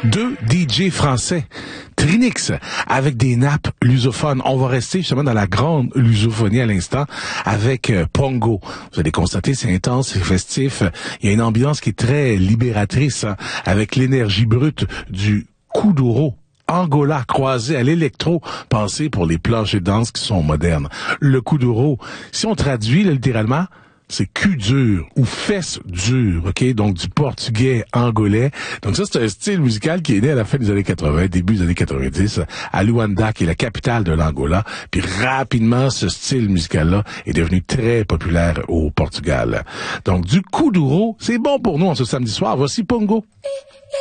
Deux DJ français, Trinix, avec des nappes lusophones. On va rester justement dans la grande lusophonie à l'instant avec Pongo. Vous allez constater, c'est intense, c'est festif. Il y a une ambiance qui est très libératrice, hein, avec l'énergie brute du kuduro. Angola croisé à l'électro, pensé pour les planchers de danse qui sont modernes. Le kuduro, si on traduit là, littéralement, c'est cul dur ou fesse dure, ok? Donc du portugais angolais. Donc ça, c'est un style musical qui est né à la fin des années 80, début des années 90, à Luanda, qui est la capitale de l'Angola. Puis rapidement, ce style musical-là est devenu très populaire au Portugal. Donc du kuduro, c'est bon pour nous en ce samedi soir. Voici Pongo.